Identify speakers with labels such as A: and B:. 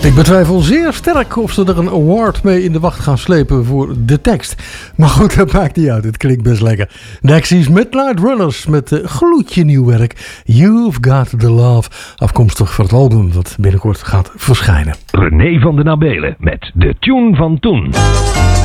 A: Ik betwijfel zeer sterk of ze er een award mee in de wacht gaan slepen voor de tekst. Maar goed, dat maakt niet uit. Het klinkt best lekker. Dexys Midnight Runners met gloedje nieuw werk. You've Got The Love. Afkomstig van het album dat binnenkort gaat verschijnen.
B: René van den Abelen met de tune van toen.